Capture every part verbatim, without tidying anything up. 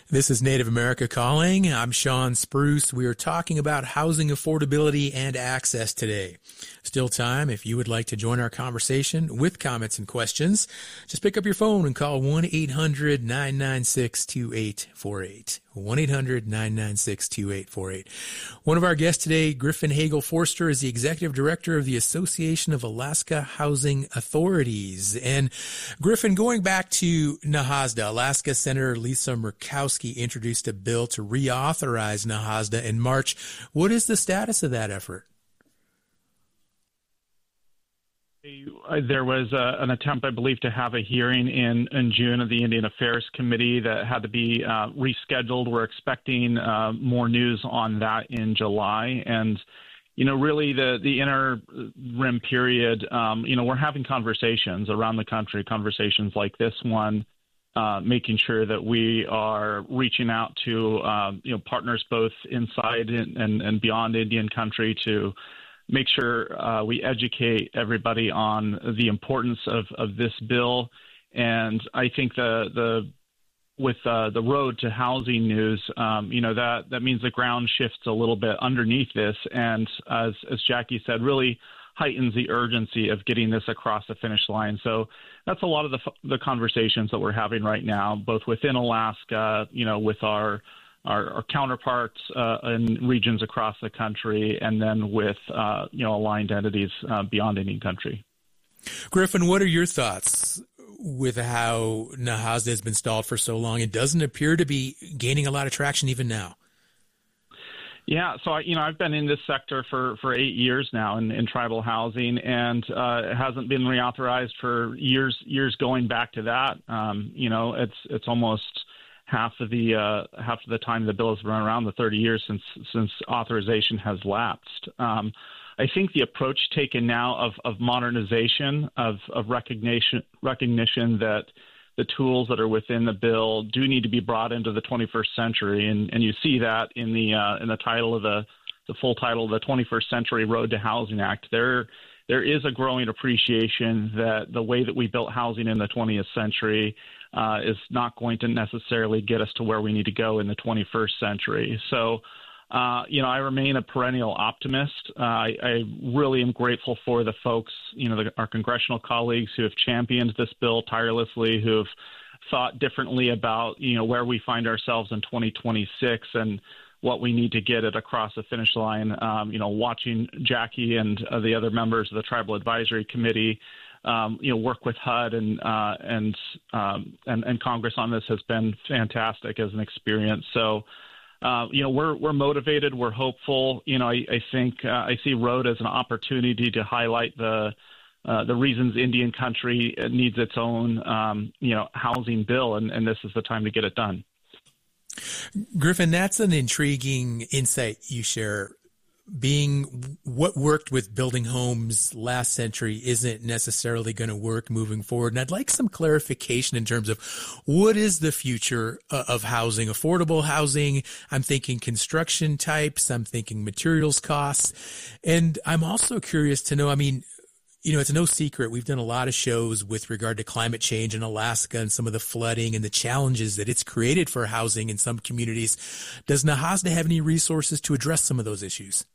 This is Native America Calling. I'm Sean Spruce. We are talking about housing affordability and access today. Still time if you would like to join our conversation with comments and questions. Just pick up your phone and call one eight hundred nine nine six two eight four eight. one eight hundred nine nine six two eight four eight. One of our guests today, Griffin Hagel Forster, is the Executive Director of the Association of Alaska Housing Authorities. And Griffin, going back to NAHASDA, Alaska Senator Lisa Murkowski introduced a bill to reauthorize NAHASDA in March. What is the status of that effort? There was a, an attempt, I believe, to have a hearing in, in June of the Indian Affairs Committee that had to be uh, rescheduled. We're expecting uh, more news on that in July. And, you know, really the, the interim period, um, you know, we're having conversations around the country, conversations like this one, uh, making sure that we are reaching out to, uh, you know, partners both inside and, and, and beyond Indian country to make sure uh, we educate everybody on the importance of, of this bill. And I think the the with uh, the road to housing news, um, you know, that, that means the ground shifts a little bit underneath this. And as, as Jackie said, really heightens the urgency of getting this across the finish line. So that's a lot of the, the conversations that we're having right now, both within Alaska, you know, with our Our, our counterparts uh, in regions across the country, and then with uh, you know aligned entities uh, beyond Indian country. Griffin, what are your thoughts with how NAHASDA has been stalled for so long? It doesn't appear to be gaining a lot of traction even now. Yeah, so I, you know I've been in this sector for, for eight years now in, in tribal housing, and uh, it hasn't been reauthorized for years years going back to that. Um, you know, it's it's almost half of the uh, half of the time the bill has been around, the thirty years since since authorization has lapsed. Um, I think the approach taken now of, of modernization, of, of recognition recognition that the tools that are within the bill do need to be brought into the twenty-first century, and, and you see that in the uh, in the title of the the full title of the twenty-first Century Road to Housing Act. There there is a growing appreciation that the way that we built housing in the twentieth century Uh, is not going to necessarily get us to where we need to go in the twenty-first century. So, uh, you know, I remain a perennial optimist. Uh, I, I really am grateful for the folks, you know, the, our congressional colleagues who have championed this bill tirelessly, who have thought differently about, you know, where we find ourselves in twenty twenty-six and what we need to get it across the finish line. Um, you know, watching Jackie and uh, the other members of the Tribal Advisory Committee Um, you know, work with H U D and uh, and, um, and and Congress on this has been fantastic as an experience. So, uh, you know, we're we're motivated, we're hopeful. You know, I, I think uh, I see Road as an opportunity to highlight the uh, the reasons Indian country needs its own um, you know housing bill, and, and this is the time to get it done. Griffin, that's an intriguing insight you share. Being what worked with building homes last century isn't necessarily going to work moving forward. And I'd like some clarification in terms of what is the future of housing, affordable housing. I'm thinking construction types. I'm thinking materials costs. And I'm also curious to know, I mean, you know, it's no secret. We've done a lot of shows with regard to climate change in Alaska and some of the flooding and the challenges that it's created for housing in some communities. Does NAHASDA have any resources to address some of those issues?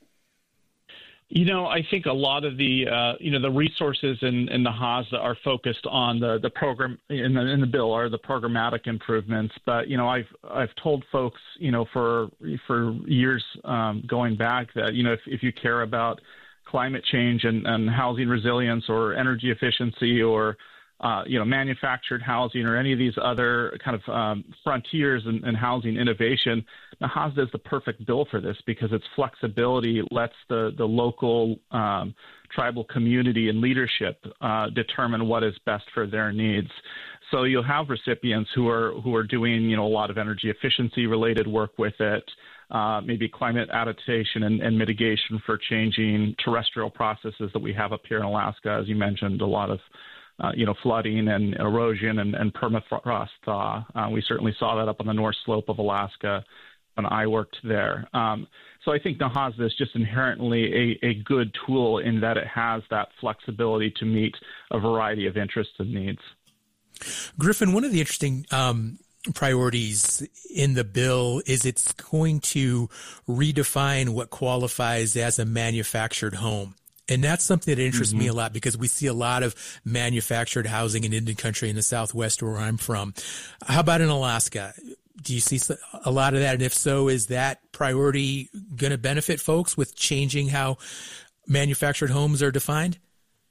You know, I think a lot of the, uh, you know, the resources in, in NAHASDA are focused on the, the program in the, in the bill are the programmatic improvements. But, you know, I've I've told folks, you know, for for years um, going back that, you know, if, if you care about climate change and, and housing resilience or energy efficiency or, uh, you know, manufactured housing or any of these other kind of um, frontiers in, in housing innovation, NAHASDA is the perfect bill for this because its flexibility lets the, the local um, tribal community and leadership uh, determine what is best for their needs. So you'll have recipients who are who are doing, you know, a lot of energy efficiency related work with it, uh, maybe climate adaptation and, and mitigation for changing terrestrial processes that we have up here in Alaska. As you mentioned, a lot of Uh, you know, flooding and erosion and, and permafrost thaw. Uh, we certainly saw that up on the north slope of Alaska when I worked there. Um, so I think NAHASDA is just inherently a, a good tool in that it has that flexibility to meet a variety of interests and needs. Griffin, one of the interesting um, priorities in the bill is it's going to redefine what qualifies as a manufactured home. And that's something that interests mm-hmm. me a lot because we see a lot of manufactured housing in Indian country in the Southwest where I'm from. How about in Alaska? Do you see a lot of that? And if so, is that priority going to benefit folks with changing how manufactured homes are defined?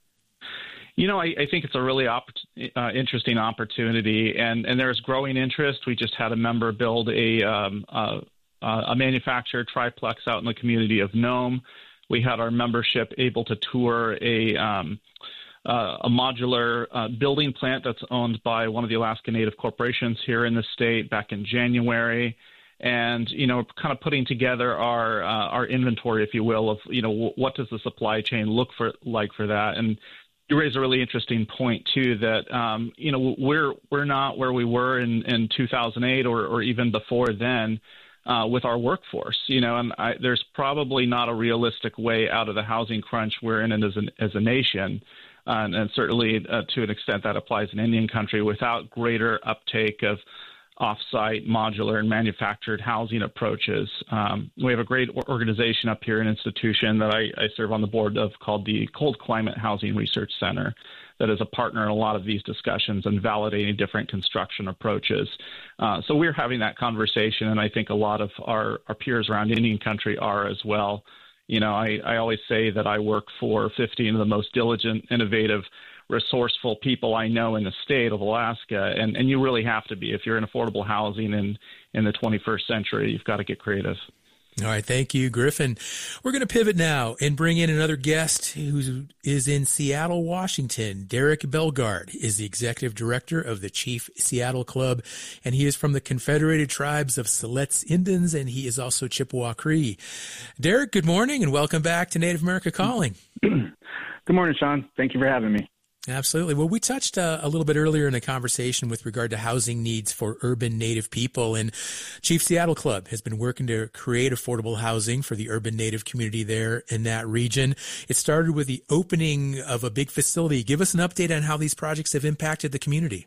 You know, I, I think it's a really op- uh, interesting opportunity, and, and there's growing interest. We just had a member build a, um, uh, a manufactured triplex out in the community of Nome. We had our membership able to tour a um, uh, a modular uh, building plant that's owned by one of the Alaska Native corporations here in the state back in January. And, you know, kind of putting together our uh, our inventory, if you will, of, you know, w- what does the supply chain look for like for that? And you raise a really interesting point, too, that, um, you know, we're we're not where we were in, in two thousand eight or, or even before then uh, with our workforce, you know, and I, there's probably not a realistic way out of the housing crunch we're in as, an, as a nation. Uh, and, and certainly uh, to an extent that applies in Indian country without greater uptake of off-site, modular, and manufactured housing approaches. Um, we have a great organization up here, an institution that I, I serve on the board of called the Cold Climate Housing Research Center that is a partner in a lot of these discussions and validating different construction approaches. Uh, so we're having that conversation, and I think a lot of our, our peers around Indian country are as well. You know, I, I always say that I work for fifteen of the most diligent, innovative, resourceful people I know in the state of Alaska, and, and you really have to be. If you're in affordable housing in, in the twenty-first century, you've got to get creative. All right. Thank you, Griffin. We're going to pivot now and bring in another guest who is in Seattle, Washington. Derek Bellegarde is the executive director of the Chief Seattle Club, and he is from the Confederated Tribes of Siletz Indians, and he is also Chippewa Cree. Derek, good morning, and welcome back to Native America Calling. Good morning, Sean. Thank you for having me. Absolutely. Well, we touched uh, a little bit earlier in the conversation with regard to housing needs for urban Native people, and Chief Seattle Club has been working to create affordable housing for the urban Native community there in that region. It started with the opening of a big facility. Give us an update on how these projects have impacted the community.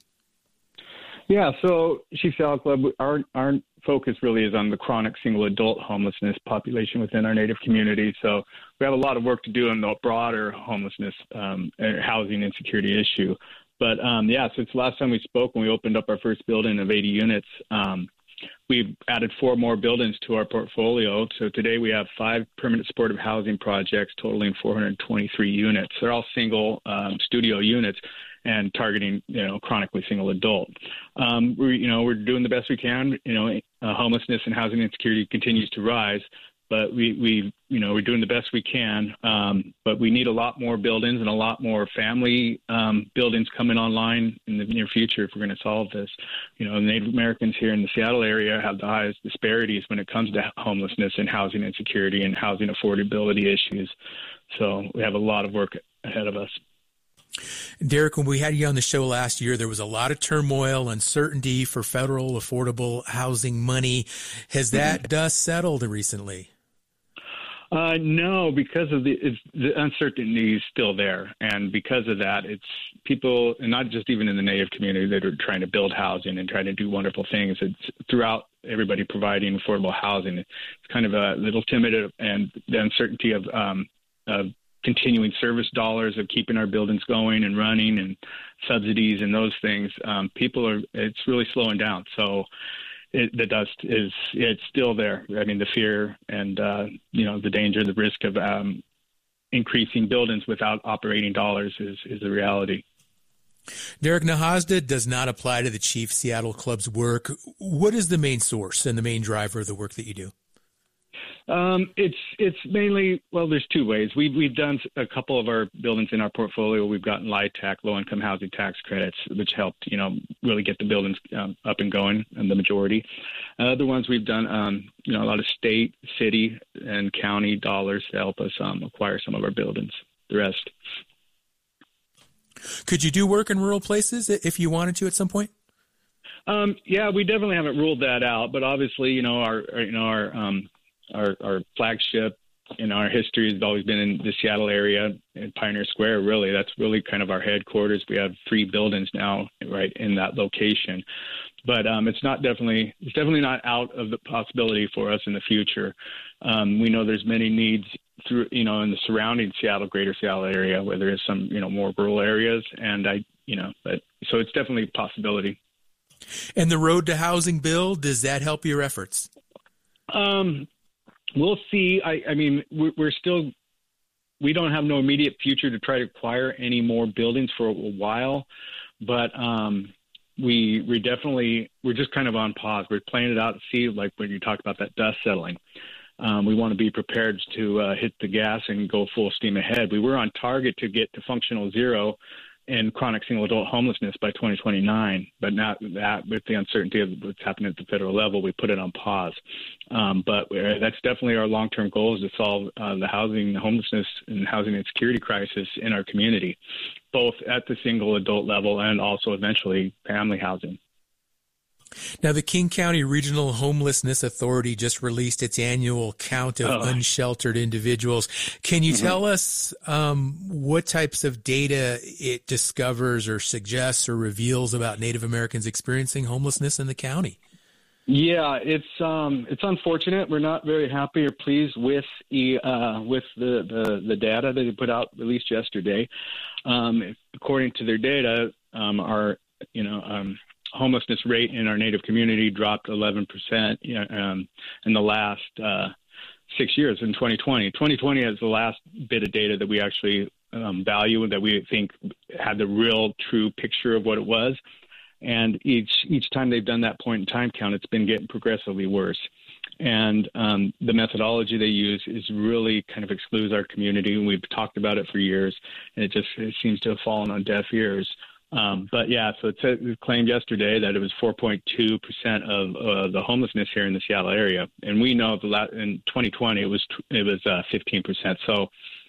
Yeah, so Chief Seattle Club, our, our focus really is on the chronic single adult homelessness population within our Native community. So we have a lot of work to do on the broader homelessness, um, housing insecurity issue. But um, yeah, since the last time we spoke, when we opened up our first building of eighty units, um, we've added four more buildings to our portfolio. So today we have five permanent supportive housing projects totaling four hundred twenty-three units. They're all single um, studio units and targeting, you know, chronically single adult. Um, we, you know, we're doing the best we can. You know, uh, homelessness and housing insecurity continues to rise, but we, we, you know, we're doing the best we can. Um, but we need a lot more buildings and a lot more family um, buildings coming online in the near future if we're going to solve this. You know, Native Americans here in the Seattle area have the highest disparities when it comes to homelessness and housing insecurity and housing affordability issues. So we have a lot of work ahead of us. Derek, when we had you on the show last year, there was a lot of turmoil, uncertainty for federal affordable housing money. Has that dust settled recently? Uh, no, because of the it's, the uncertainty is still there, and because of that, it's people, and not just even in the Native community, that are trying to build housing and trying to do wonderful things. It's throughout everybody providing affordable housing. It's kind of a little timid, and the uncertainty of um, of continuing service dollars, of keeping our buildings going and running, and subsidies and those things. Um, people are, it's really slowing down. So it, the dust is, it's still there. I mean, the fear and, uh, you know, the danger, the risk of um, increasing buildings without operating dollars is, is a reality. Derek, Nahasda does not apply to the Chief Seattle Club's work. What is the main source and the main driver of the work that you do? Um, it's it's mainly, well, there's two ways. We've, we've done a couple of our buildings in our portfolio. We've gotten L I T A C, low-income housing tax credits, which helped, you know, really get the buildings um, up and going, and the majority. Uh, other ones we've done, um, you know, a lot of state, city, and county dollars to help us um, acquire some of our buildings. The rest. Could you do work in rural places if you wanted to at some point? Um, yeah, we definitely haven't ruled that out, but obviously, you know, our, our you know, our, um, our, our flagship you know, our history has always been in the Seattle area, in Pioneer Square, really. That's really kind of our headquarters. We have three buildings now right in that location. But um, it's not definitely it's definitely not out of the possibility for us in the future. Um, we know there's many needs through, you know, in the surrounding Seattle, greater Seattle area, where there is some, you know, more rural areas. And I, you know, but so it's definitely a possibility. And the Road to Housing bill, does that help your efforts? Um, we'll see. I, I mean, we're, we're still, we don't have no immediate future to try to acquire any more buildings for a while, but um, we we definitely, we're just kind of on pause. We're playing it out to see, like when you talk about that dust settling. Um, we want to be prepared to uh, hit the gas and go full steam ahead. We were on target to get to functional zero in chronic single adult homelessness by twenty twenty-nine, but not that with the uncertainty of what's happening at the federal level, we put it on pause. Um, but that's definitely our long-term goal, is to solve uh, the housing, the homelessness and housing insecurity crisis in our community, both at the single adult level and also eventually family housing. Now, the King County Regional Homelessness Authority just released its annual count of oh. unsheltered individuals. Can you mm-hmm. tell us um, what types of data it discovers or suggests or reveals about Native Americans experiencing homelessness in the county? Yeah, it's um, it's unfortunate. We're not very happy or pleased with uh, with the, the, the data that they put out released yesterday. Um, according to their data, um, our you know. Um, homelessness rate in our Native community dropped eleven percent you know, um, in the last uh, six years in twenty twenty. twenty twenty is the last bit of data that we actually um, value and that we think had the real true picture of what it was. And each each time they've done that point in time count, it's been getting progressively worse. And um, the methodology they use is really kind of excludes our community. And we've talked about it for years, and it just it seems to have fallen on deaf ears. Um, but yeah, so it, said, it claimed yesterday that it was four point two percent of uh, the homelessness here in the Seattle area, and we know the la- in twenty twenty it was it was uh, fifteen percent. So,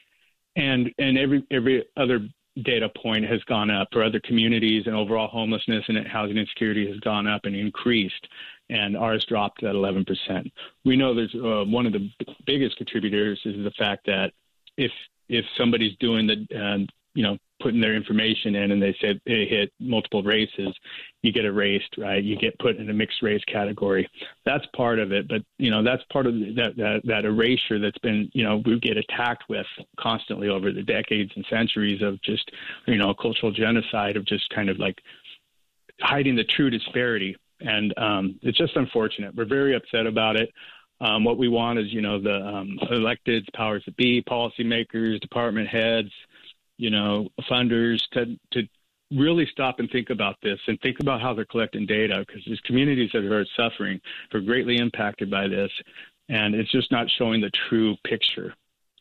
and and every every other data point has gone up for other communities, and overall homelessness and housing insecurity has gone up and increased, and ours dropped at eleven percent. We know there's uh, one of the biggest contributors is the fact that if if somebody's doing the uh, you know putting their information in and they said they hit multiple races, you get erased, right? You get put in a mixed race category. That's part of it. But, you know, that's part of that, that, that erasure that's been, you know, we get attacked with constantly over the decades and centuries of just, you know, cultural genocide of just kind of like hiding the true disparity. And um, it's just unfortunate. We're very upset about it. Um, what we want is, you know, the um, elected powers that be, policymakers, department heads, you know, funders to to really stop and think about this and think about how they're collecting data, because there's communities that are suffering, are greatly impacted by this, and it's just not showing the true picture.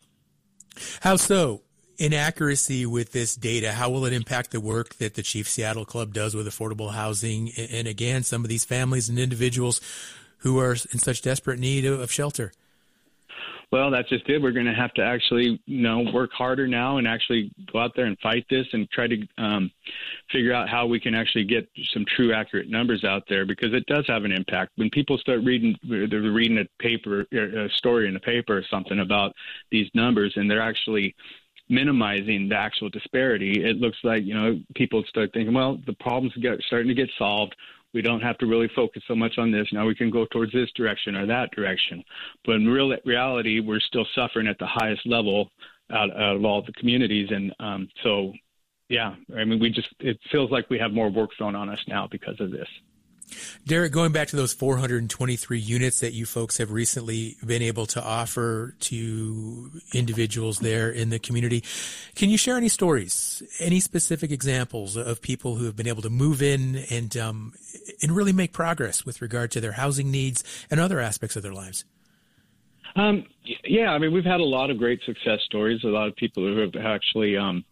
How so? Inaccuracy with this data, how will it impact the work that the Chief Seattle Club does with affordable housing? And again, some of these families and individuals who are in such desperate need of shelter. Well, that's just it. We're going to have to actually, you know, work harder now and actually go out there and fight this and try to um, figure out how we can actually get some true, accurate numbers out there, because it does have an impact. When people start reading, they're reading a paper, a story in a paper or something about these numbers, and they're actually minimizing the actual disparity. It looks like, you know, people start thinking, well, the problems are starting to get solved. We don't have to really focus so much on this. Now we can go towards this direction or that direction. But in real reality, we're still suffering at the highest level out, out of all the communities. And um, so, yeah, I mean, we just, it feels like we have more work thrown on us now because of this. Derek, going back to those four hundred twenty-three units that you folks have recently been able to offer to individuals there in the community, can you share any stories, any specific examples of people who have been able to move in and um, and really make progress with regard to their housing needs and other aspects of their lives? Um, yeah, I mean, we've had a lot of great success stories, a lot of people who have actually um,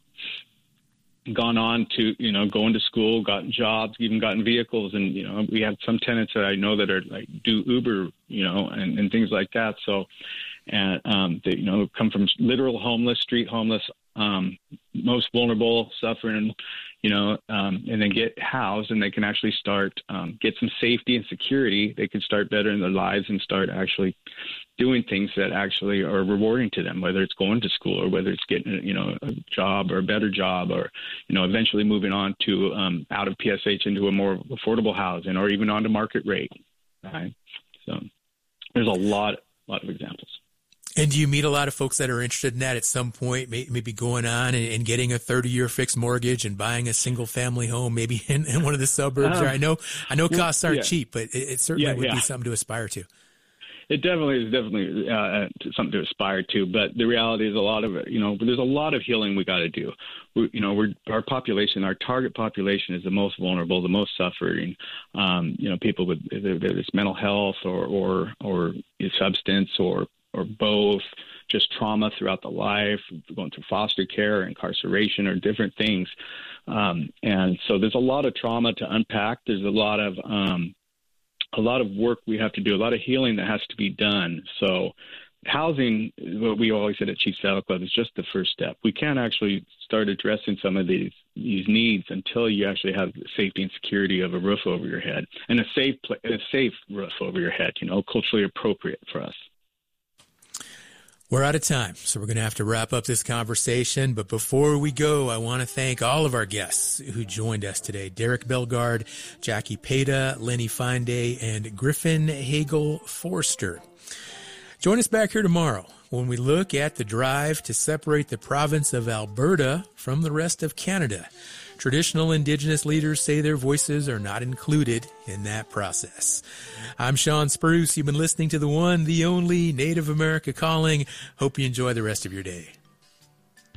gone on to, you know, going to school, gotten jobs, even gotten vehicles. And, you know, we have some tenants that I know that are like do Uber, you know, and, and things like that. So, and um, they, you know, come from literal homeless, street homeless, um, most vulnerable, suffering, you know, um, and then get housed, and they can actually start um, get some safety and security. They can start bettering their lives and start actually doing things that actually are rewarding to them, whether it's going to school or whether it's getting, you know, a job or a better job, or, you know, eventually moving on to um, out of P S H into a more affordable housing, or even onto market rate. Right. So there's a lot, lot of examples. And do you meet a lot of folks that are interested in that at some point, maybe going on and, and getting a thirty-year fixed mortgage and buying a single-family home, maybe in, in one of the suburbs? Um, there? I know, I know costs aren't yeah. cheap, but it, it certainly yeah, would yeah. be something to aspire to. It definitely is definitely uh, something to aspire to, but the reality is a lot of it, you know, there's a lot of healing we got to do. We, you know, we're, our population, our target population is the most vulnerable, the most suffering. Um, you know, people with whether it's mental health or or or substance or or both, just trauma throughout the life, going through foster care, incarceration, or different things. Um, and so there's a lot of trauma to unpack. There's a lot of um, a lot of work we have to do, a lot of healing that has to be done. So housing, what we always said at Chief Saddle Club, is just the first step. We can't actually start addressing some of these these needs until you actually have the safety and security of a roof over your head, and a safe a safe roof over your head, you know, culturally appropriate for us. We're out of time, so we're going to have to wrap up this conversation. But before we go, I want to thank all of our guests who joined us today. Derek Bellegarde, Jackie Peda, Lenny Feinday, and Griffin Hagel-Forster. Join us back here tomorrow when we look at the drive to separate the province of Alberta from the rest of Canada. Traditional Indigenous leaders say their voices are not included in that process. I'm Sean Spruce. You've been listening to the one, the only Native America Calling. Hope you enjoy the rest of your day.